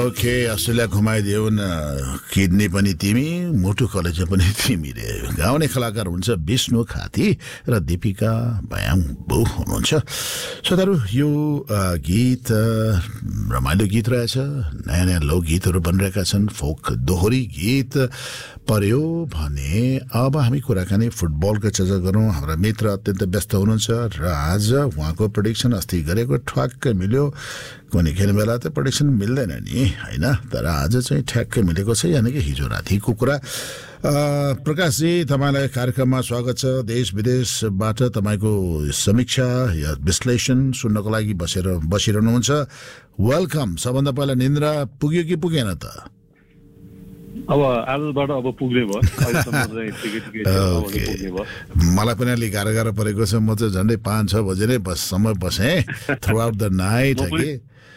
Okay Australia घुमाइदियो न kidney पनि तिमी मुटु कलेजा पनि तिमीले गाउने कलाकार हुन्छ विष्णु खाती र दीपिका भयाङबु हुनुहुन्छ श्रोताहरू यो गीत रमाइलो गीत रहेछ नयाँ नयाँ लोकगीतहरू बनिरहेका छन् फोक दोहोरी गीत पर्यो भने अब हामी कुराकानी फुटबलको चर्चा गरौँ हाम्रा मित्र अत्यन्त व्यस्त हुनुहुन्छ र आज उहाँको प्रेडिक्सन अस्ति गरेको ठ्याक्कै मिल्यो कुनै खेल्ने बेला त प्रेडिक्सन मिल्दैन नि हैन तर आज चाहिँ ठ्याक्कै मिलेको छ यानि कि हिजो रातिको कुरा प्रकाशजी तपाईलाई कार्यक्रममा स्वागत छ देश विदेशबाट तपाईको समीक्षा या विश्लेषण सुन्नको लागि बसिरहनुहुन्छ वेलकम सबभन्दा पहिला निन्द्रा पुग्यो कि पुगेन त अब आजबाट अब पुग्ने भयो अहिलेसम्म चाहिँ टिकट पुग्ने भयो मलाई पनि अलि गाह्रो परेको छ म चाहिँ झन्डै 5-6 बजे नै समय बसेँ थ्रु आउट द नाइट कि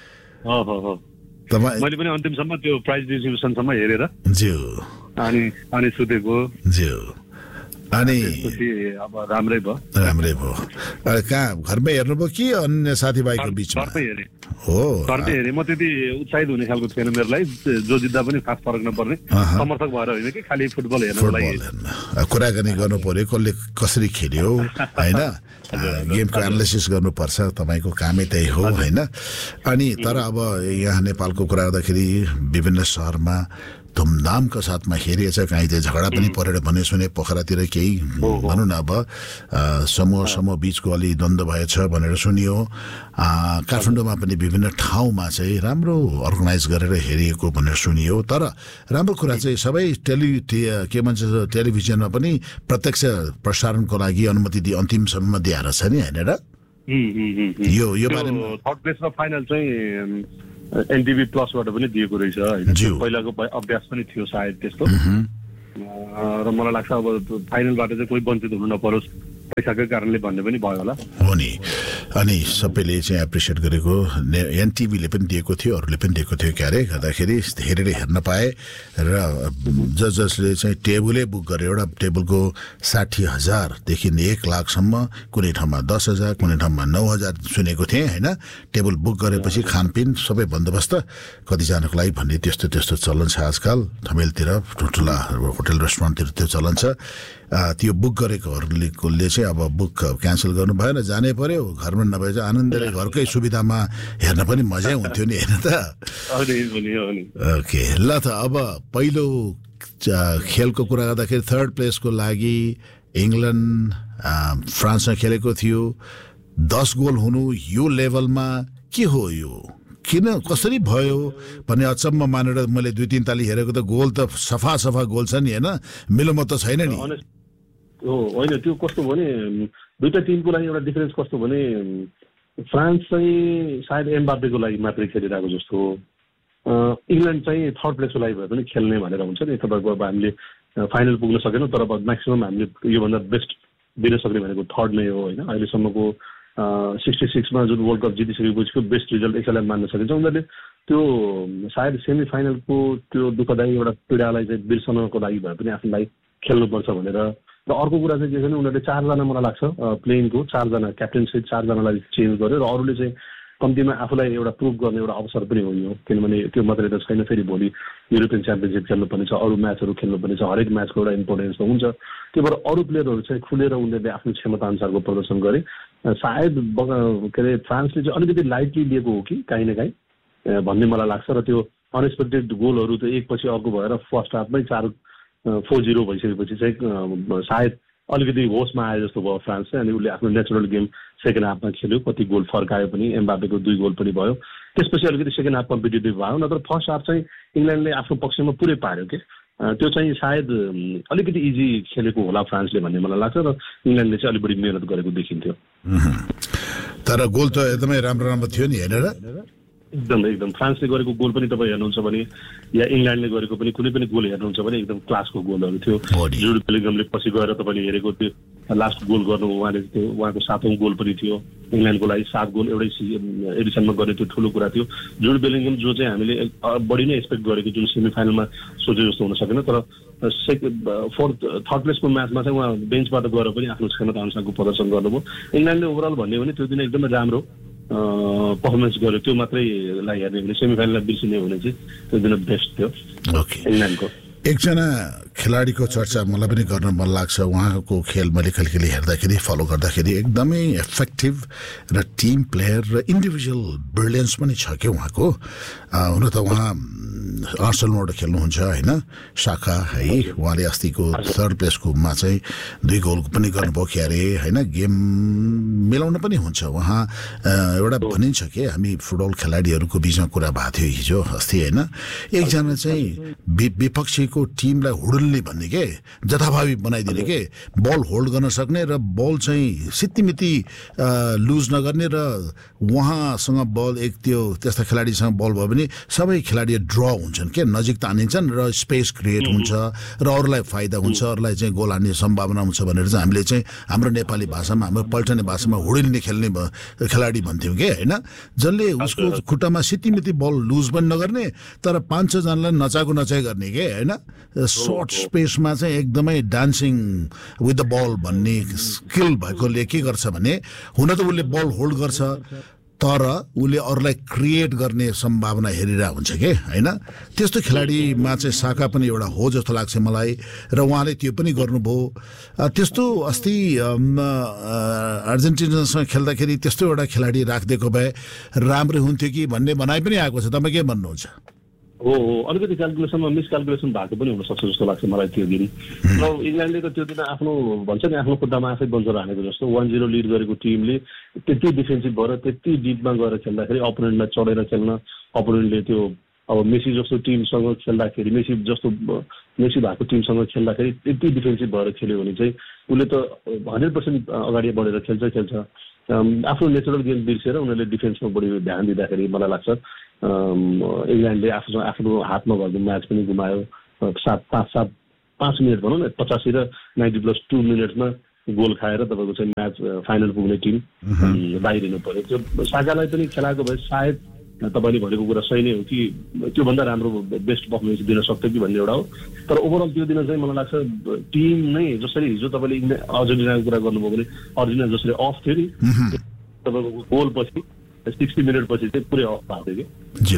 मैले पनि अन्तिमसम्म त्यो प्राइज डिस्ट्रिब्युसनसम्म हेरेर ज्यू अनि सुतेको ज्यू अनि अब राम्रै भयो कहाँ घरमै हेर्नुभयो कि अन्य साथीभाइको बिचमा हो घरमै हेरेँ म त्यति उत्साहित हुने खालको थिएन मेरो लागि जो जित्दा पनि खास फरक नपर्ने समर्थक भएर होइन कि खालि फुटबल हेर्नको लागि कुराकानी गर्नु पर्यो कसले कसरी खेल्यो हैन गेमको एनालिसिस गर्नुपर्छ तपाईको कामै त्यही हो हैन अनि तर अब यहाँ नेपालको कुरा गर्दाखेरि विभिन्न शहरमा धुमधामको साथमा हेरिएछ कहीँ चाहिँ झगडा पनि परेर भन्ने सुने पोखरातिर केही भनौँ न अब समूह बीचको अलि द्वन्द्व भएछ भनेर सुनियो काठमाडौँमा पनि विभिन्न ठाउँमा चाहिँ राम्रो अर्गनाइज गरेर हेरिएको भनेर सुनियो तर राम्रो कुरा चाहिँ सबै के भन्छ टेलिभिजनमा पनि प्रत्यक्ष प्रसारणको लागि अनुमति अन्तिम समयमा दिएर छ नि हैन र यो बारेमा थर्ड प्लेस र फाइनल चाहिँ एनटिभी प्लसबाट पनि दिएको रहेछ हैन पहिलाको अभ्यास पनि थियो सायद त्यस्तो र मलाई लाग्छ अब फाइनलबाट चाहिँ कोही वञ्चित हुनु नपरोस् पैसाकै कारणले भन्ने पनि भयो होला हो नि अनि सबैले चाहिँ एप्रिसिएट गरेको एनटिभीले पनि दिएको थियो अरूले पनि दिएको थियो क्यारे गर्दाखेरि हेरेर हेर्न पाए र जसले चाहिँ टेबलै बुक गरे एउटा टेबलको 60,000 देखि 1 लाखसम्म कुनै ठाउँमा 10,000 कुनै ठाउँमा 9,000 सुनेको थिएँ हैन टेबल बुक गरेपछि खानपिन सबै बन्दोबस्त कतिजनाको लागि भन्ने त्यस्तो चलन छ आजकल थमेलतिर ठुला होटल रेस्टुरेन्टतिर त्यो चलन छ त्यो बुक गरेकोहरूले चाहिँ अब बुक क्यान्सल गर्नु भएन जानै पर्यो घरमा नभए चाहिँ आनन्दले घरकै सुविधामा हेर्न पनि मजै हुन्थ्यो नि हैन त ओके ल त अब पहिलो खेलको कुरा गर्दाखेरि थर्ड प्लेसको लागि इङ्ल्यान्ड फ्रान्ससँग खेलेको थियो 10 गोल हुनु यो लेभलमा के हो यो किन कसरी भयो भन्ने अचम्म मानेर मैले 2-3 ताली हेरेको त गोल त सफा गोल छ नि हैन मिलोमत त छैन नि हो होइन त्यो कस्तो भने दुईटा टिमको लागि एउटा डिफरेन्स कस्तो भने फ्रान्स चाहिँ सायद एम्बापेको लागि मात्रै खेलिरहेको जस्तो हो इङ्ल्यान्ड चाहिँ थर्ड प्लेसको लागि भए पनि खेल्ने भनेर हुन्छ नि तपाईँको अब हामीले फाइनल पुग्न सकेनौँ तर अब म्याक्सिमम हामीले योभन्दा बेस्ट दिन सक्ने भनेको थर्ड नै हो होइन अहिलेसम्मको 66 मा June world cup जितिसकेपछि best result एकैलाई मान्न सकिन्छ उनीहरूले त्यो सायद सेमी फाइनलको त्यो दुःखदायी एउटा पीडालाई चाहिँ बिर्सनको लागि भए पनि आफूलाई खेल्नुपर्छ भनेर र अर्को कुरा चाहिँ के छ भने उनीहरूले 4 जना मलाई लाग्छ प्लेइङको 4 जना क्याप्टेनसिप 4 जनालाई चेन्ज गर्यो र अरूले चाहिँ कम्तीमा आफूलाई एउटा प्रुभ गर्ने एउटा अवसर पनि हो यो किनभने त्यो मात्रै त छैन फेरि भोलि युरोपियन च्याम्पियनसिप खेल्नुपर्ने छ अरू म्याचहरू खेल्नुपर्ने छ हरेक म्याचको एउटा इम्पोर्टेन्स त हुन्छ त्यही भएर अरू प्लेयरहरू चाहिँ खुलेर उनीहरूले आफ्नो क्षमता अनुसारको प्रदर्शन गरे सायद के अरे फ्रान्सले चाहिँ अलिकति लाइटली लिएको हो कि काहीँ न काहीँ भन्ने मलाई लाग्छ र त्यो अनएक्सपेक्टेड गोलहरू त एकपछि अर्को भएर फर्स्ट हाफमै 4-0 भइसकेपछि चाहिँ सायद अलिकति होसमा आए जस्तो भयो फ्रान्स चाहिँ अनि उसले आफ्नो नेचुरल गेम सेकेन्ड हाफमा खेल्यो कति गोल फर्कायो पनि एम्बापेको 2 गोल पनि भयो त्यसपछि अलिकति सेकेन्ड हाफ कम्पिटिटिभ भयो नत्र फर्स्ट हाफ चाहिँ इङ्ल्यान्डले आफ्नो पक्षमा पुरै पार्यो के त्यो चाहिँ सायद अलिकति इजी खेलेको होला फ्रान्सले भन्ने मलाई लाग्छ र इङ्ल्यान्डले चाहिँ अलिक बढी मेहनत गरेको देखिन्थ्यो तर गोल त एकदमै राम्रो थियो नि हेरेर एकदम फ्रान्सले गरेको गोल पनि तपाईँ हेर्नुहुन्छ भने या इङ्ल्यान्डले गरेको पनि कुनै पनि गोल हेर्नुहुन्छ भने एकदम क्लासको गोलहरू थियो जुड बेलिङhamले पछि गएर तपाईँले हेरेको त्यो लास्ट गोल गर्नु उहाँले त्यो उहाँको 7औं गोल पनि थियो इङ्ल्यान्डको लागि 7 गोल एउटै एडिसनमा गर्ने त्यो ठुलो कुरा थियो जुड बेलिङham जो चाहिँ हामीले बढी नै एक्सपेक्ट गरेको जुन सेमी फाइनलमा सोचे जस्तो हुन सकेन तर थर्ड प्लेसको म्याचमा चाहिँ उहाँ बेन्चबाट गएर पनि आफ्नो क्षमता अनुसारको प्रदर्शन गर्नुभयो इङ्ल्यान्डले ओभरअल भन्ने हो भने त्यो दिन एकदमै राम्रो पर्फर्मेन्स गर्यो त्यो मात्रैलाई हेर्ने भने सेमिफाइनललाई बिर्सिने भने चाहिँ त्यो दिन बेस्ट थियो इङ्ल्यान्डको। एकजना खेलाडीको चर्चा मलाई पनि गर्न मन लाग्छ, उहाँको खेल मैले कहिले हेर्दाखेरि फलो गर्दाखेरि एकदमै इफेक्टिभ र टिम प्लेयर र इन्डिभिजुअल ब्रिलियन्स पनि छ कि उहाँको। हुन त उहाँ आर्सेनलबाट खेल्नुहुन्छ होइन, शाखा है, उहाँले अस्तिको थर्ड प्लेसकोमा चाहिँ 2 गोल पनि गर्नुभयो क्यारे होइन, गेम मिलाउन पनि हुन्छ। उहाँ एउटा भनिन्छ कि हामी फुटबल खेलाडीहरूको बिचमा कुरा भएको थियो हिजो अस्ति होइन, एकजना चाहिँ विपक्षीको टिमलाई हुडुल्ने भन्ने के जथाभावी बनाइदिने के, बल होल्ड गर्न सक्ने र बल चाहिँ सित्तिमिति लुज नगर्ने र उहाँसँग बल त्यस्ता खेलाडीसँग बल भयो भने सबै खेलाडी ड्र हुन्छन् के, नजिक तानिन्छन् र स्पेस क्रिएट हुन्छ र अरूलाई फाइदा हुन्छ, अरूलाई चाहिँ गोल हान्ने सम्भावना हुन्छ भनेर चाहिँ हामीले चाहिँ हाम्रो नेपाली भाषामा हाम्रो पल्टने भाषामा हुडिल्ने खेल्ने खेलाडी भन्थ्यौँ कि होइन, जसले उसको खुट्टामा सित्तिमिति बल लुज पनि नगर्ने तर 5-6 जनालाई नचाइ गर्ने के होइन, सर्ट स्पेसमा चाहिँ एकदमै डान्सिङ विथ द बल भन्ने स्किल भएकोले के गर्छ भने हुन त उसले बल होल्ड गर्छ तर उसले अरूलाई क्रिएट गर्ने सम्भावना हेरिरहेको हुन्छ कि होइन। त्यस्तो खेलाडीमा चाहिँ शाखा पनि एउटा हो जस्तो लाग्छ मलाई र उहाँले त्यो पनि गर्नुभयो। त्यस्तो अस्ति अर्जेन्टिनासँग खेल्दाखेरि त्यस्तो एउटा खेलाडी राखिदिएको भए राम्रो हुन्थ्यो कि भन्ने भनाइ पनि आएको छ, तपाईँ के भन्नुहुन्छ? हो अलिकति क्यालकुलेसनमा मिसक्यालकुलेसन भएको पनि हुनसक्छ जस्तो लाग्छ मलाई त्यो दिन। र इङ्ल्यान्डले त त्यो दिन आफ्नो भन्छ नि आफ्नो खुट्टामा आफै बन्चर हानेको जस्तो 1-0 लिड गरेको टिमले त्यति डिफेन्सिभ भएर त्यति डिपमा गएर खेल्दाखेरि अपोनेन्टलाई चढेर खेल्न, अपोनेन्टले त्यो अब मेसी जस्तो टिमसँग खेल्दाखेरि मेसी भएको टिमसँग खेल्दाखेरि त्यति डिफेन्सिभ भएर खेल्यो भने चाहिँ उसले त 100% अगाडि बढेर खेल्छ। आफ्नो नेचुरल गेम बिर्सेर उनीहरूले डिफेन्समा बढी ध्यान दिँदाखेरि मलाई लाग्छ इङ्ल्यान्डले आफ्नो हातमा भएको म्याच पनि गुमायो। 5 मिनट भनौँ न 85 र 90+2 मिनट्समा गोल खाएर तपाईँको चाहिँ म्याच फाइनल पुग्ने टिम बाहिरिनु पर्यो। त्यो सागालाई पनि खेलाएको भए सायद तपाईँले भनेको कुरा सही नै हो कि त्योभन्दा राम्रो बेस्ट पर्फर्मेन्स दिन सक्थ्यो कि भन्ने एउटा हो। तर ओभरअल त्यो दिन चाहिँ मलाई लाग्छ टिम नै जसरी हिजो तपाईँले अर्जेन्टिनाको कुरा गर्नुभयो भने अर्जेन्टिना जसरी अफ थियो नि तपाईँको गोल पछि 60 मिनट पछि चाहिँ पुरै अफ भएको थियो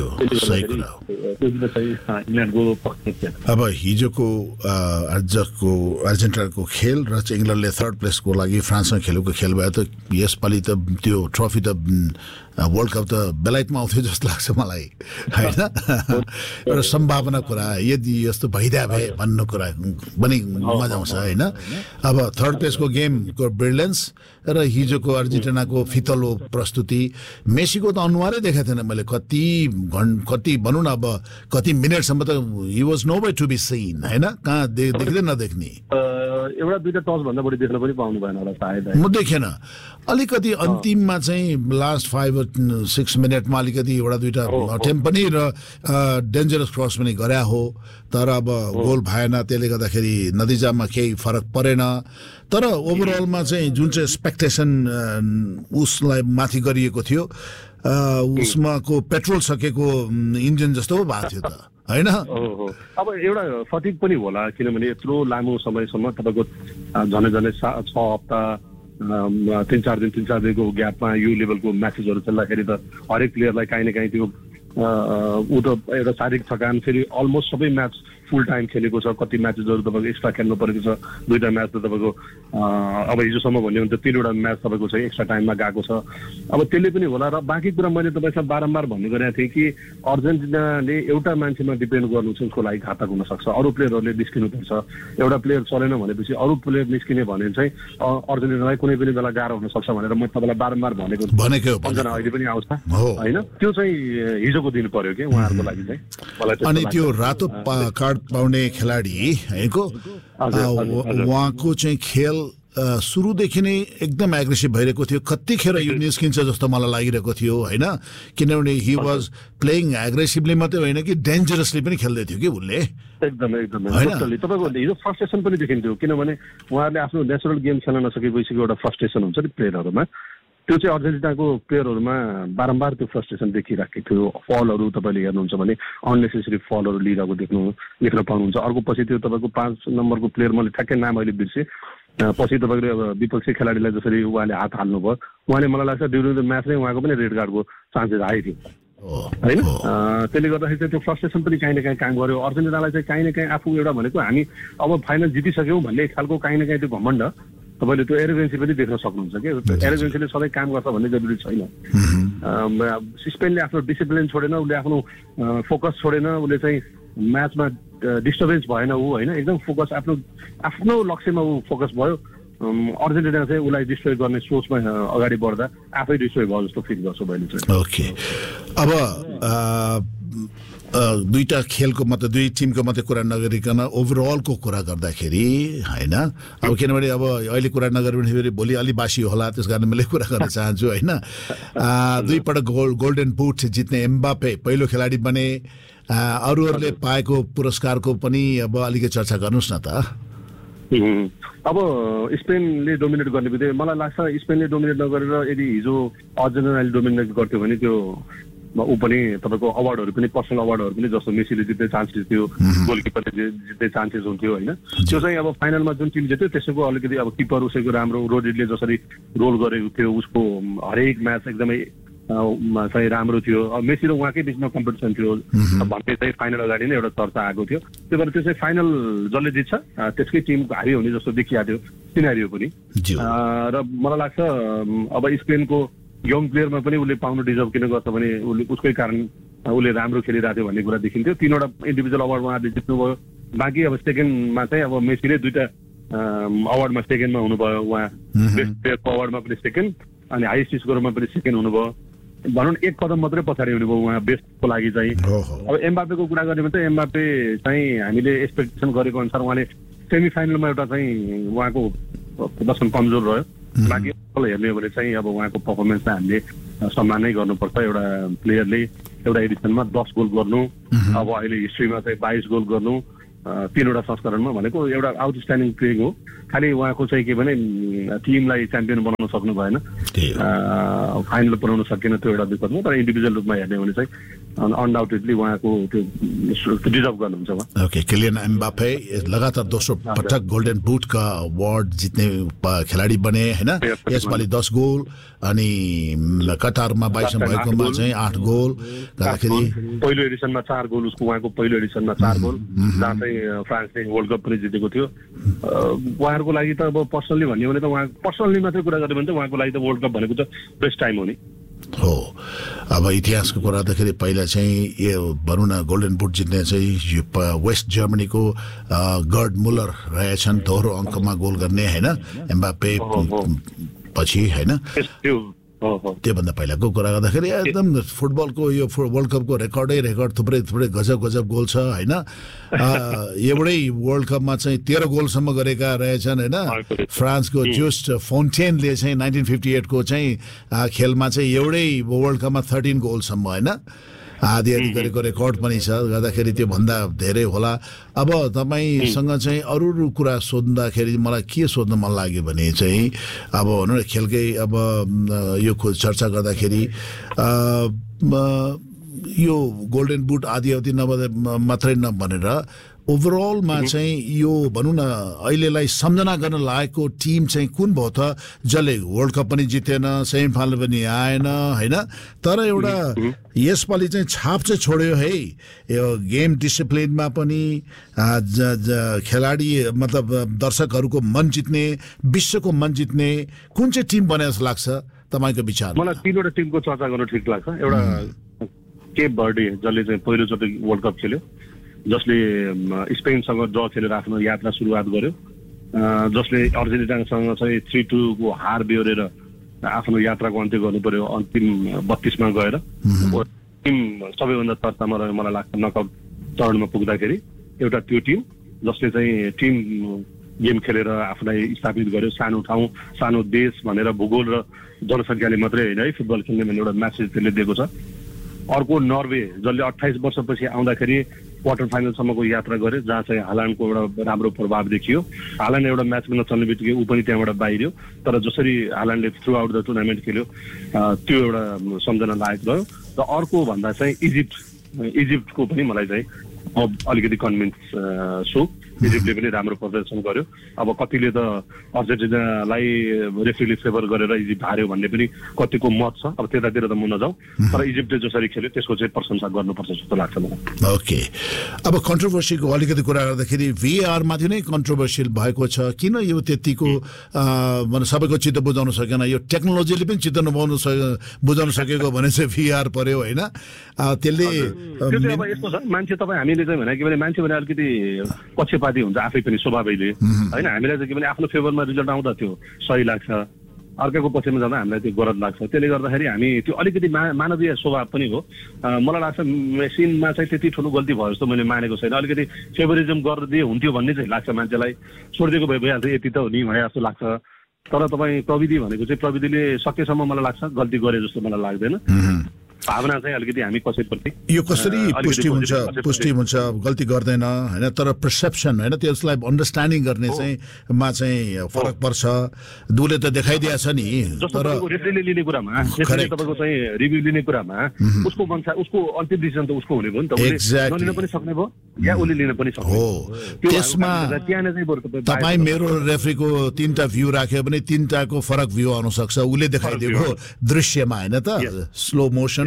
कि। अब हिजोको आजको अर्जेन्टिनाको खेल र चाहिँ इङ्ल्यान्डले थर्ड प्लेसको लागि फ्रान्ससँग खेलेको खेल भयो त यसपालि त त्यो ट्रफी त वर्ल्ड कप त बेलायतमा आउँथ्यो जस्तो लाग्छ मलाई होइन। एउटा सम्भावना कुरा यदि यस्तो भइदिया भए भन्ने कुरा पनि मजा आउँछ होइन। अब थर्ड प्लेसको गेमको ब्रिलियन्स र हिजोको अर्जेन्टिनाको फितलो प्रस्तुति, मेसीको त अनुहारै देखाएको थिएन मैले कति भनौँ न अब कति मिनटसम्म त he was no way to be seen होइन, कहाँ देख्दै नदेख्ने एउटा दुईटा टच भन्दा बढी देख्न पनि पाउनु भएन होला सायद, म देखेन। अलिकति अन्तिममा चाहिँ लास्ट 5-6 मिनटमा अलिकति एउटा दुईटा अटेम्प पनि र डेन्जरस क्रस पनि गरे हो तर अब गोल भएन, त्यसले गर्दाखेरि नतिजामा केही फरक परेन। तर ओभरअलमा चाहिँ जुन चाहिँ एक्सपेक्टेसन उसलाई माथि गरिएको थियो उसमा को पेट्रोल सकेको इन्जिन जस्तो भएको थियो त होइन। अब एउटा फटिक पनि होला किनभने यत्रो लामो समयसम्म तपाईँको झनै 6 हप्ता 3-4 दिनको ग्यापमा यो लेभलको म्याचेसहरू खेल्दाखेरि त हरेक प्लेयरलाई काहीँ न काहीँ त्यो ऊ त एउटा शारीरिक थकान, फेरि अलमोस्ट सबै म्याच फुल टाइम खेलेको छ, कति म्याचेसहरू तपाईँको एक्स्ट्रा खेल्नु परेको छ, 2टा म्याच त तपाईँको अब हिजोसम्म भन्यो भने त 3वटा म्याच तपाईँको चाहिँ एक्स्ट्रा टाइममा गएको छ। अब त्यसले पनि होला र बाँकी कुरा मैले तपाईँसँग बारम्बार भन्ने गरेको थिएँ कि अर्जेन्टिनाले एउटा मान्छेमा डिपेन्ड गर्नु चाहिँ उसको लागि घातक हुनसक्छ, अरू प्लेयरहरूले निस्किनुपर्छ। एउटा प्लेयर चलेन भनेपछि अरू प्लेयर निस्किने भने चाहिँ अर्जेन्टिनालाई कुनै पनि बेला गाह्रो हुनसक्छ भनेर म तपाईँलाई बारम्बार भनेको सम्झना अहिले पनि आउँछ होइन। त्यो चाहिँ हिजोको दिन पर्यो कि उहाँहरूको लागि चाहिँ मलाई। अनि त्यो रातो कार्ड पाउने खेलाडी हैको उहाँको चाहिँ खेल सुरुदेखि नै एकदम एग्रेसिभ भइरहेको थियो, कतिखेर यो निस्किन्छ जस्तो मलाई लागिरहेको थियो होइन, किनभने हि वाज प्लेइङ एग्रेसिभली मात्रै होइन कि डेन्जरसली पनि खेल्दै थियो कि उसले एकदमै तपाईँको हिजो फ्रस्ट्रेसन पनि देखिन्थ्यो किनभने उहाँहरूले आफ्नो नेचुरल गेम खेल्न नसकेपछि एउटा फ्रस्ट्रेसन हुन्छ नि प्लेयरहरूमा, त्यो चाहिँ अर्जेन्टिनाको प्लेयरहरूमा बारम्बार त्यो फ्रस्ट्रेसन देखिराखेको थियो। फलहरू तपाईँले हेर्नुहुन्छ भने अननेसेसरी फलहरू लिइरहेको देख्न पाउनुहुन्छ। अर्को पछि त्यो तपाईँको 5 नम्बरको प्लेयर मैले ठ्याक्कै नाम अहिले बिर्सेँ पछि तपाईँले अब विपक्षी खेलाडीलाई जसरी उहाँले हात हाल्नुभयो उहाँले मलाई लाग्छ ड्युरिङ द म्याच नै उहाँको पनि रेड कार्डको चान्सेस आयो थियो होइन त्यसले गर्दाखेरि चाहिँ त्यो फ्रस्ट्रेसन पनि काहीँ न काहीँ काम गर्यो अर्जेन्टिनालाई चाहिँ काहीँ न काहीँ आफू एउटा भनेको हामी अब फाइनल जितिसक्यौँ भन्ने खालको काहीँ न काहीँ त्यो घमण्ड तपाईँले त्यो एरोगेन्सी पनि देख्न सक्नुहुन्छ कि एरोगेन्सीले सधैँ काम गर्छ भन्ने जरुरी छैन स्पेनले आफ्नो डिसिप्लिन छोडेन उसले आफ्नो फोकस छोडेन उसले चाहिँ म्याचमा डिस्टर्बेन्स भएन ऊ होइन एकदम फोकस आफ्नो लक्ष्यमा ऊ फोकस भयो अर्जेन्टिना चाहिँ उसलाई डिस्ट्रोय गर्ने सोचमा अगाडि बढ्दा आफै डिस्ट्रोय भयो जस्तो फिल गर्छु मैले चाहिँ ओके अब दुईटा खेलको मात्रै दुई टिमको मात्रै कुरा नगरिकन ओभरअलको कुरा गर्दाखेरि होइन अब किनभने अब अहिले कुरा नगरे भने फेरि भोलि अलि बासी होला त्यस कारण मैले कुरा गर्न चाहन्छु होइन दुईपटक गोल्डन बुट जित्ने एम्बापे पहिलो खेलाडी बने अरूहरूले पाएको पुरस्कारको पनि अब अलिकति चर्चा गर्नुहोस् न त अब स्पेनले डोमिनेट गर्ने बित्तिकै मलाई लाग्छ स्पेनले डोमिनेट नगरेर यदि हिजो अर्जेन्टिनाले डोमिनेट गर्थ्यो भने त्यो ऊ पनि तपाईँको अवार्डहरू पनि पर्सनल अवार्डहरू पनि जस्तो मेसीले जित्ने चान्सेस थियो गोलकिपरले जित्ने चान्सेस हुन्थ्यो होइन त्यो चाहिँ अब फाइनलमा जुन टिम जित्यो त्यसैको अलिकति अब किपर उसैको राम्रो रोड्रिगले जसरी रोल गरेको थियो उसको हरेक म्याच एकदमै चाहिँ राम्रो थियो अब मेसी र उहाँकै बिचमा कम्पिटिसन थियो भन्ने चाहिँ फाइनल अगाडि नै एउटा चर्चा आएको थियो त्यही भएर त्यो चाहिँ फाइनल जसले जित्छ त्यसकै टिम हारी हुने जस्तो देखिएको थियो सिनारियो पनि र मलाई लाग्छ अब स्पेनको यङ प्लेयरमा पनि उसले पाउनु डिजर्भ किन गर्छ भने उसले उसकै कारण उसले राम्रो खेलिरहेको थियो भन्ने कुरा देखिन्थ्यो 3वटा इन्डिभिजुअल अवार्डमा उहाँले जित्नुभयो बाँकी अब सेकेन्डमा चाहिँ अब मेसीले 2टा अवार्डमा सेकेन्डमा हुनुभयो उहाँ बेस्ट प्लेयरको अवार्डमा पनि सेकेन्ड अनि हाइएस्ट स्कोरमा पनि सेकेन्ड हुनुभयो भनौँ न 1 कदम मात्रै पछाडि हुनुभयो उहाँ बेस्टको लागि चाहिँ अब एम्बापेको कुरा गर्ने भने चाहिँ एम्बापे चाहिँ हामीले एक्सपेक्टेसन गरेको अनुसार उहाँले सेमी फाइनलमा एउटा चाहिँ उहाँको प्रदर्शन कमजोर रह्यो बाँकी हेर्ने हो भने चाहिँ अब उहाँको पर्फर्मेन्सलाई हामीले सम्मान नै गर्नुपर्छ एउटा प्लेयरले एउटा एडिसनमा 10 गोल गर्नु अब अहिले हिस्ट्रीमा चाहिँ 22 गोल गर्नु 3वटा संस्करणमा भनेको एउटा आउटस्ट्यान्डिङ प्लेइङ हो खालि उहाँको चाहिँ के भने टिमलाई च्याम्पियन बनाउन सक्नु भएन फाइनल पुर्याउन सकेन त्यो एउटा विपद हो तर इन्डिभिजुअल रूपमा हेर्ने भने चाहिँ अनडाउटेडली उहाँको त्यो डिजर्भ गर्नुहुन्छ उहाँ ओके किलियन एम्बापे लगातार दोस्रो पटक गोल्डन बुटका अवार्ड जित्ने खेलाडी बने होइन यसपालि 10 गोल अनि कतारमा 22 भएकोमा चाहिँ 8 गोल गर्दाखेरि पहिलो एडिसनमा 4 गोल उसको उहाँको पहिलो एडिसनमा 4 गोल जहाँ चाहिँ फ्रान्सले वर्ल्ड कप पनि जितेको थियो उहाँहरूको लागि त अब पर्सनली भन्यो भने त उहाँ पर्सनली मात्रै कुरा गर्यो भने त उहाँको लागि त वर्ल्ड कप भनेको त बेस्ट टाइम हो नि हो अब इतिहासको कुरा गर्दाखेरि पहिला चाहिँ यो भनौँ न गोल्डन बुट जित्ने चाहिँ वेस्ट जर्मनीको गर्ड मुलर रहेछन् दोहोरो अङ्कमा गोल गर्ने होइन एम्बापे पछि होइन त्योभन्दा पहिलाको कुरा गर्दाखेरि एकदम फुटबलको यो वर्ल्ड कपको रेकर्ड थुप्रै गजब गोल छ होइन एउटै वर्ल्ड कपमा चाहिँ 13 गोलसम्म गरेका रहेछन् होइन फ्रान्सको जस्ट फोन्टेनले चाहिँ 1958 को चाहिँ खेलमा चाहिँ एउटै वर्ल्ड कपमा 13 गोलसम्म होइन आदि गरेको रेकर्ड पनि छ गर्दाखेरि त्यो भन्दा धेरै होला अब तपाईसँग चाहिँ अरू कुरा सोध्दाखेरि मलाई के सोध्न मन लाग्यो भने चाहिँ अब भनौँ न खेलकै अब यो चर्चा गर्दाखेरि यो गोल्डन बुट आदि मात्रै नभनेर ओभरअलमा चाहिँ यो भनौँ न अहिलेलाई सम्झना गर्न लागेको टिम चाहिँ कुन भयो त जसले वर्ल्ड कप पनि जितेन सेमी फाइनल पनि आएन होइन तर एउटा यसपालि चाहिँ छाप चाहिँ छोड्यो है यो गेम डिसिप्लिनमा पनि खेलाडी मतलब दर्शकहरूको मन जित्ने विश्वको मन जित्ने कुन चाहिँ टिम बने जस्तो लाग्छ तपाईँको विचार मलाई 3वटा टिमको चर्चा गर्न ठिक लाग्छ एउटा केप बर्डे जसले चाहिँ पहिलोचोटि वर्ल्ड कप खेल्यो जसले स्पेनसँग ड्र खेलेर आफ्नो यात्रा सुरुवात गर्यो जसले अर्जेन्टिनासँग चाहिँ 3-2 को हार बेहोरेर आफ्नो यात्राको अन्त्य गर्नु पर्यो अन्तिम 32 मा गएर टिम सबैभन्दा चर्चामा रह्यो मलाई लाग्छ नकआउट चरणमा पुग्दाखेरि एउटा त्यो टिम जसले चाहिँ टिम गेम खेलेर आफूलाई स्थापित गर्यो सानो ठाउँ सानो देश भनेर भूगोल र जनसङ्ख्याले मात्रै होइन है फुटबल खेल्ने भन्ने एउटा म्यासेज त्यसले दिएको छ अर्को नर्वे जसले 28 वर्षपछि आउँदाखेरि क्वार्टर फाइनलसम्मको यात्रा गरे जहाँ चाहिँ हालान्डको एउटा राम्रो प्रभाव देखियो हालान्ड एउटा म्याचमा नचल्ने बित्तिकै ऊ पनि त्यहाँबाट बाहिरियो तर जसरी हालान्डले थ्रु आउट द टुर्नामेन्ट खेल्यो त्यो एउटा सम्झना लायक रह्यो र अर्को भन्दा चाहिँ इजिप्टको पनि मलाई चाहिँ अलिकति कन्भिन्स छु इजिप्टले पनि राम्रो प्रदर्शन गर्यो अब कतिले त अर्जेन्टिनालाई रेफ्रीले फेभर गरेर इजिप्ट हार्यो भन्ने पनि कतिको मत छ अब त्यतातिर त म नजाउँ तर इजिप्टले जसरी खेल्यो त्यसको चाहिँ प्रशंसा गर्नुपर्छ जस्तो लाग्छ मलाई ओके अब कन्ट्रोभर्सीको अलिकति कुरा गर्दाखेरि VAR माथि नै कन्ट्रोभर्सियल भएको छ किन यो त्यतिको सबैको चित्त बुझाउन सकेन यो टेक्नोलोजीले पनि चित्त बुझाउन सकेको भने चाहिँ VAR पर्यो होइन त्यसले त्यो चाहिँ अब यस्तो छ मान्छे तपाईँ हामीले चाहिँ भने के भने मान्छे भने अलिकति पक्षपाती हुन्छ आफै पनि स्वभावैले होइन हामीलाई चाहिँ के भने आफ्नो फेभरमा रिजल्ट आउँदा त्यो सही लाग्छ अर्काको पक्षमा जाँदा हामीलाई त्यो गलत लाग्छ त्यसले गर्दाखेरि हामी त्यो अलिकति मानवीय स्वभाव पनि हो मलाई लाग्छ मेसिनमा चाहिँ त्यति ठुलो गल्ती भयो जस्तो मैले मानेको छैन अलिकति फेभरिजम गरिदिए हुन्थ्यो भन्ने चाहिँ लाग्छ मान्छेलाई छोडिदिएको भइहाल्छ यति त हो नि भने जस्तो लाग्छ तर तपाईँ प्रविधि भनेको चाहिँ प्रविधिले सकेसम्म मलाई लाग्छ गल्ती गरे जस्तो मलाई लाग्दैन भावना चाहिँ अलिकति हामी कसैप्रति यो कसरी पुष्टि हुन्छ गल्ती गर्दैन हैन तर पर्सेप्सन हैन त्यसलाई अन्डरस्ट्यान्डिङ गर्ने चाहिँ मा चाहिँ फरक पर्छ दुले त देखाइदिया छ नि तर रेफ्रीले लिने कुरामा रेफ्रीले तपाईको चाहिँ रिभ्यु लिने कुरामा उसको उसको अन्तिम डिसिजन त उसको हुने भयो नि त उसले नलिन पनि सक्ने भयो या उसले लिन पनि सक्ने हो त्यसमा त्यहाँ चाहिँ तपाई मेरो रेफ्रीको तीनटा भ्यू राख्यो भने तीनटाको फरक भ्यू आउन सक्छ उसले देखाइदिएको दृश्यमा हैन त स्लो मोसन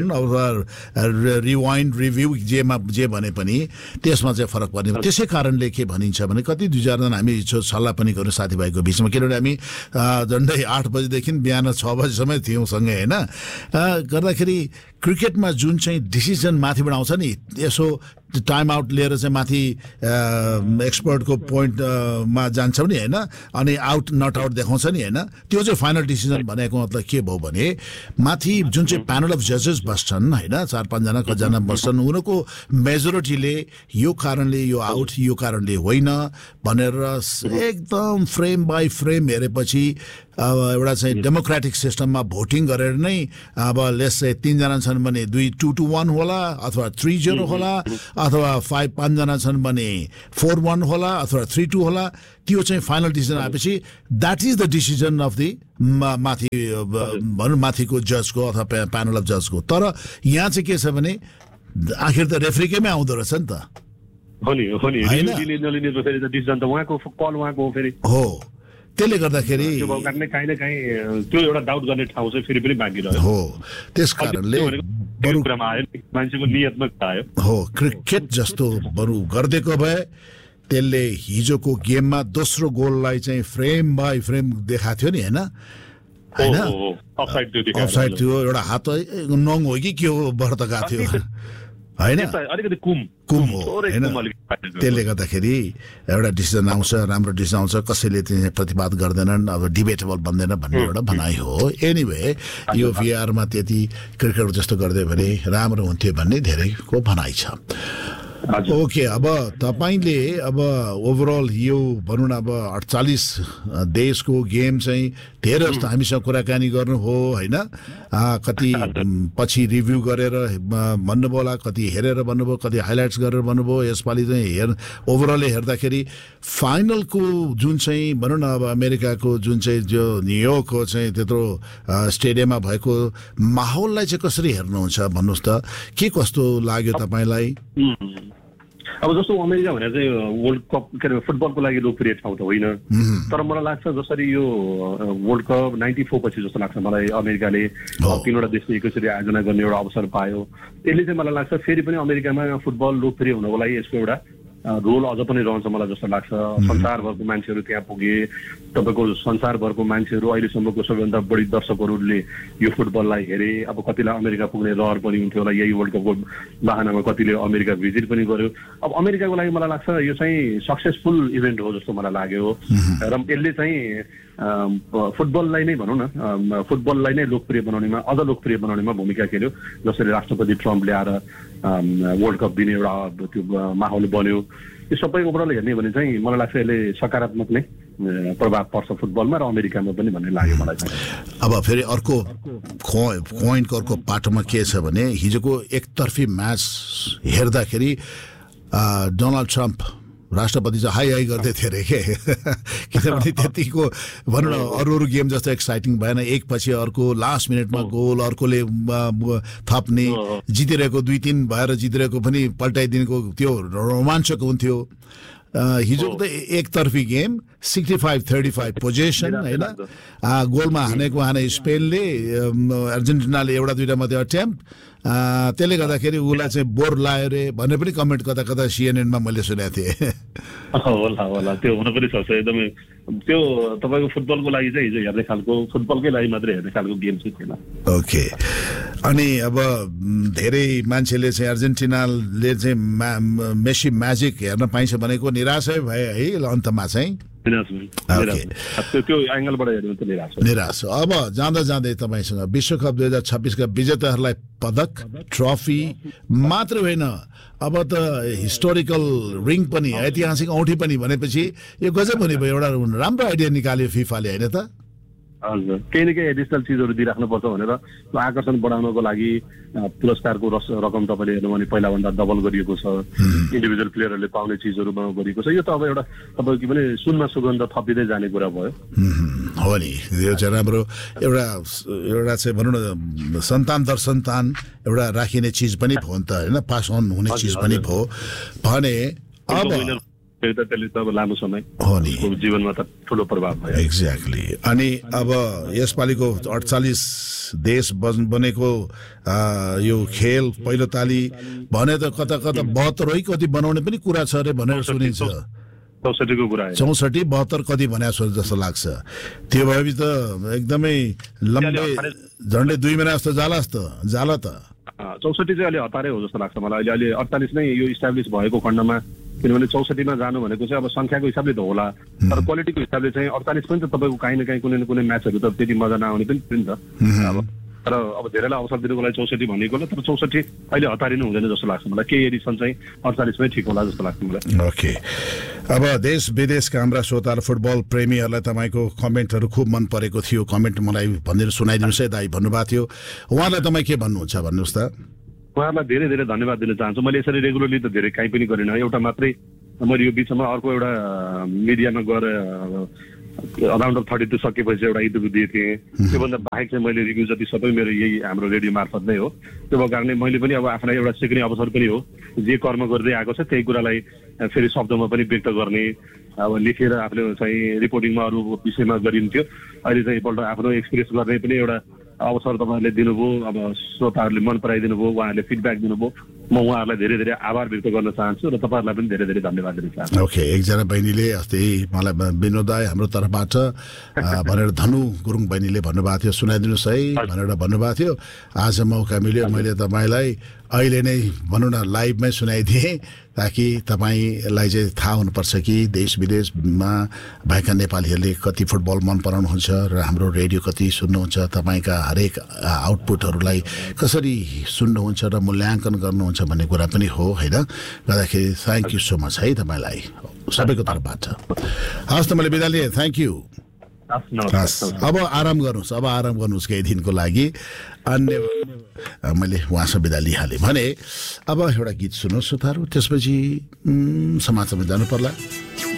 रिवाइन्ड रिभ्यू जे भने पनि त्यसमा चाहिँ फरक पर्ने त्यसै कारणले के भनिन्छ भने कति दुई चारजना हामी सल्लाह पनि गर्नु साथीभाइको बिचमा किनभने हामी झन्डै 8 बजेदेखि बिहान 6 बजेसम्म थियौँ सँगै होइन गर्दाखेरि क्रिकेटमा जुन चाहिँ डिसिजन माथिबाट आउँछ नि यसो टाइम आउट लिएर चाहिँ माथि एक्सपर्टको पोइन्टमा जान्छ नि होइन अनि आउट नट आउट देखाउँछ नि होइन त्यो चाहिँ फाइनल डिसिजन भनेको मतलब के भयो भने माथि जुन चाहिँ प्यानल अफ जजेस बस्छन् होइन 4-5 जना कतिजना बस्छन् उनीहरूको मेजोरिटीले यो कारणले यो आउट यो कारणले होइन भनेर एकदम फ्रेम बाई फ्रेम हेरेपछि एउटा चाहिँ डेमोक्रेटिक सिस्टममा भोटिङ गरेर नै अब लेट्स से 3 जना छन् भने 2-1 होला अथवा 3-0 होला अथवा 5 जना छन् भने 4-1 होला अथवा 3-2 होला त्यो चाहिँ फाइनल डिसिजन आएपछि that is the decision of the माथि भनौँ माथिको जजको अथवा प्यानल अफ जजको तर यहाँ चाहिँ के छ भने आखिर त रेफ्रीकैमै आउँदो रहेछ नि त हो त्यसले गर्दाखेरि त्यो एउटा डाउट गर्ने ठाउँ चाहिँ फेरि पनि बाँकी रह्यो हो त्यस कारणले मान्छेको नियतमा आयो हो क्रिकेट जस्तो बरु गरिदिएको भए त्यसले हिजोको गेममा दोस्रो गोललाई चाहिँ फ्रेम बाई फ्रेम देखाएको थियो नि होइन अफसाइड थियो एउटा हात नङ हो कि के हो व्रत गएको थियो होइन अलिकति कुम हो होइन त्यसले गर्दाखेरि एउटा डिसिजन आउँछ राम्रो डिसिजन आउँछ कसैले चाहिँ प्रतिवाद गर्दैनन् अब डिबेटेबल बन्दैन भन्ने एउटा भनाइ हो एनिवे यो VAR-मा त्यति क्रिकेट जस्तो गर्दै भने राम्रो हुन्थ्यो भन्ने धेरैको भनाइ छ ओके अब तपाईले अब ओभरअल यो भनौँ न अब 48 देशको गेम चाहिँ धेरै जस्तो हामीसँग कुराकानी गर्नु हो होइन कति पछि रिभ्यू गरेर भन्नुभयो होला कति हेरेर भन्नुभयो कति हाइलाइट्स गरेर भन्नुभयो यसपालि चाहिँ ओभरअल हेर्दाखेरि फाइनलको जुन चाहिँ भनौँ न अब अमेरिकाको जुन चाहिँ जो न्युयोर्क हो चाहिँ त्यत्रो स्टेडियममा भएको माहौललाई चाहिँ कसरी हेर्नुहुन्छ भन्नुहोस् त के कस्तो लाग्यो तपाईँलाई अब जस्तो अमेरिका भने चाहिँ वर्ल्ड कप के अरे फुटबलको लागि लोकप्रिय ठाउँ त होइन तर मलाई लाग्छ जसरी यो वर्ल्ड कप 94 पछि जस्तो लाग्छ मलाई अमेरिकाले 3वटा देशले एकैचोटि आयोजना गर्ने एउटा अवसर पायो त्यसले चाहिँ मलाई लाग्छ फेरि पनि अमेरिकामा फुटबल लोकप्रिय हुनको लागि यसको एउटा रोल अझ पनि रहन्छ मलाई जस्तो लाग्छ संसारभरको मान्छेहरू त्यहाँ पुगे तपाईँको संसारभरको मान्छेहरू अहिलेसम्मको सबैभन्दा बढी दर्शकहरूले यो फुटबललाई हेरे अब कतिलाई अमेरिका पुग्ने रहर पनि हुन्थ्यो होला यही वर्ल्ड कपको बहानामा कतिले अमेरिका भिजिट पनि गर्यो अब अमेरिकाको लागि मलाई लाग्छ यो चाहिँ सक्सेसफुल इभेन्ट हो जस्तो मलाई लाग्यो र यसले चाहिँ फुटबललाई नै भनौँ न फुटबललाई नै लोकप्रिय बनाउनेमा अझ लोकप्रिय बनाउनेमा भूमिका खेल्यो जसरी राष्ट्रपति ट्रम्पले आएर वर्ल्ड कप दिने एउटा त्यो माहौल बन्यो यो सबै ओभरअल हेर्ने भने चाहिँ मलाई लाग्छ यसले सकारात्मक नै प्रभाव पर्छ फुटबलमा र अमेरिकामा पनि भन्ने लाग्यो मलाई चाहिँ अब फेरि अर्को पोइन्टको अर्को पाटोमा के छ भने हिजोको एकतर्फी म्याच हेर्दाखेरि डोनाल्ड ट्रम्प राष्ट्रपति चाहिँ हाई हाई गर्दै थिए अरे के किनभने त्यतिको भनौँ न अरू गेम जस्तो एक्साइटिङ भएन एकपछि अर्को लास्ट मिनटमा गोल अर्कोले थप्ने जितिरहेको 2-3 भएर जितिरहेको पनि पल्टाइदिनेको त्यो रोमाञ्चक हुन्थ्यो हिजोको त एकतर्फी गेम 65-35 पोजेसन होइन गोलमा हाने स्पेनले अर्जेन्टिनाले एउटा दुईटा मात्रै अटेम्प्ट त्यसले गर्दाखेरि उसलाई चाहिँ बोर लाग्यो रे भन्ने पनि कमेन्ट कता सिएनएनमा मैले सुनेको थिएँ होला त्यो हुन पनि सक्छ एकदमै त्यो तपाईँको फुटबलको लागि चाहिँ हिजो हेर्ने खालको फुटबलकै लागि मात्रै हेर्ने खालको गेम चाहिँ थिएन ओके अनि अब धेरै मान्छेले चाहिँ अर्जेन्टिनाले चाहिँ मेसी म्याजिक हेर्न पाइन्छ भनेको निराशै भए है अन्तमा चाहिँ निराश अब जाँदै तपाईँसँग विश्वकप 2026 का विजेताहरूलाई पदक ट्रफी मात्र होइन अब त हिस्टोरिकल रिङ पनि ऐतिहासिक औँठी पनि भनेपछि यो गजब हुने भयो एउटा राम्रो आइडिया निकाल्यो फिफाले होइन त हजुर केही न केही एडिसनल चिजहरू दिइराख्नुपर्छ भनेर आकर्षण बढाउनको लागि पुरस्कारको रकम तपाईँले हेर्नु भने पहिलाभन्दा डबल गरिएको छ इन्डिभिजुअल प्लेयरहरूले पाउने चिजहरू गरिएको छ यो त अब एउटा तपाईँको पनि सुनमा सुगन्ध थपिँदै जाने कुरा भयो हो नि यो चाहिँ राम्रो एउटा चाहिँ भनौँ न सन्तान दर सन्तान एउटा राखिने चिज पनि भयो नि त होइन पास अन हुने चिज पनि भयो भने अब त्यसले त अब लामो समय हो नि जीवनमा त ठुलो प्रभाव भयो एक्ज्याक्टली अनि अब यसपालिको 48 देश बनेको यो खेल पहिलो ताली भने त कता 72 कति बनाउने पनि कुरा छ अरे भनेर सुनिन्छ 64 को कुरा 64-72 कति भने जस्तो लाग्छ त्यो भएपछि त एकदमै लम्बे झन्डै 2 महिना जस्तो जाला त 64 चाहिँ अलि हतारै हो जस्तो लाग्छ मलाई अहिले 48 नै यो इस्टाब्लिस भएको खण्डमा किनभने 64 मा जानु भनेको चाहिँ अब संख्याको हिसाबले त होला तर क्वालिटीको हिसाबले चाहिँ 48 पनि त तपाईँको काहीँ न काहीँ कुनै न कुनै म्याचहरू त त्यति मजा नआउने पनि थियो नि त अब तर अब धेरैलाई अवसर दिनुको लागि 64 भनेको ल तर 64 अहिले हतारिनु हुँदैन जस्तो लाग्छ मलाई केही एडिसन चाहिँ 48 मै ठिक होला जस्तो लाग्छ मलाई ओके अब देश विदेशका हाम्रा श्रोता र फुटबल प्रेमीहरूलाई तपाईँको कमेन्टहरू खुब मन परेको थियो कमेन्ट मलाई भनेर सुनाइदिनुहोस् है दाइ भन्नुभएको थियो उहाँलाई तपाईँ के भन्नुहुन्छ भन्नुहोस् त उहाँहरूलाई धेरै धेरै धन्यवाद दिन चाहन्छु मैले यसरी रेगुलरली त धेरै काहीँ पनि गरिनँ एउटा मात्रै मैले यो बिचमा अर्को एउटा मिडियामा गएर अराउन्ड अफ 32 सकेपछि एउटा इन्टरभ्यू दिएको थिएँ त्योभन्दा बाहेक चाहिँ मैले रिभ्यू जति सबै मेरो यही हाम्रो रेडियो मार्फत नै हो त्यो भएको कारणले मैले पनि अब आफूलाई एउटा सिक्ने अवसर पनि हो जे कर्म गर्दै आएको छ त्यही कुरालाई फेरि शब्दमा पनि व्यक्त गर्ने अब लेखेर आफूले चाहिँ रिपोर्टिङमा अरू विषयमा गरिन्थ्यो अहिले चाहिँ एकपल्ट आफ्नो एक्सप्रेस गर्ने पनि एउटा अवसर तपाईँहरूले दिनुभयो अब श्रोताहरूले मन पराइदिनु भयो उहाँहरूले फिडब्याक दिनुभयो म उहाँहरूलाई धेरै धेरै आभार व्यक्त गर्न चाहन्छु र तपाईँहरूलाई पनि धेरै धेरै धन्यवाद दिन चाहन्छु ओके एकजना बहिनीले अस्ति मलाई विनोदाय हाम्रो तर्फबाट भनेर धनु गुरुङ बहिनीले भन्नुभएको थियो सुनाइदिनुहोस् है भनेर भन्नुभएको थियो आज मौका मिल्यो मैले तपाईँलाई अहिले नै भनौँ न लाइभमै सुनाइदिएँ ताकि तपाईँलाई चाहिँ थाहा हुनुपर्छ कि देश विदेशमा भएका नेपालीहरूले कति फुटबल मन पराउनुहुन्छ र हाम्रो रेडियो कति सुन्नुहुन्छ तपाईँका हरेक आउटपुटहरूलाई कसरी सुन्नुहुन्छ र मूल्याङ्कन गर्नुहुन्छ भन्ने कुरा पनि हो होइन गर्दाखेरि थ्याङ्क यू सो मच है तपाईँलाई सबैको तर्फबाट हस् त मैले बिदा लिएँ थ्याङ्क यू अब आराम गर्नुहोस् केही दिनको लागि अन्य मैले उहाँसँग बिदा लिइहालेँ भने अब एउटा गीत सुन्नुहोस् श्रोताहरू त्यसपछि समाचारमा जानु पर्ला